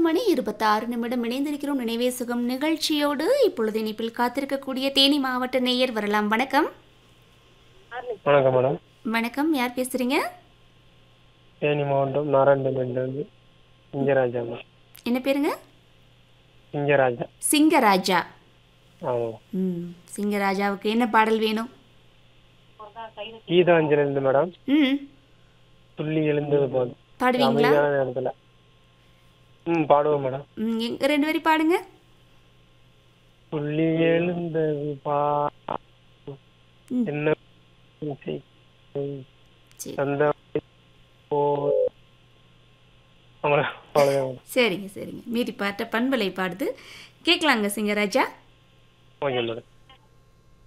மணி 26 இணைந்திருக்கிறோம் நினைவே சுகம் நிகழ்ச்சியோடு. இப்பொழுது இனிப்பில் காத்திருக்கக்கூடிய தேனி மாவட்ட நேயர் வரலாம். வணக்கம். வணக்கம் மேடம். வணக்கம், யார் பேசுறீங்க? தேனி மாவட்டம் நாராயணபேட்டையிலிருந்து சிங்கராஜா மேம். என்ன பேருங்க? சிங்கராஜா. சிங்கராஜா. ஆமாம். சிங்கராஜாவுக்கு என்ன பாடல் வேணும்? கீதாஞ்சலிருந்து மேடம். ம் துள்ளி எழுந்தது போதும் பாடுவீங்களா? அமைதியான நேரத்துல பாடுவோம் மேடம். ரெண்டு வரி பாடுங்க. துள்ளி எழுந்தது என்ன சரி. அந்த சரிங்க சரிங்க, மீறி பாட்ட பண்பலை பாடுது, கேட்கலாங்க சிங்கராஜா. Okay madam.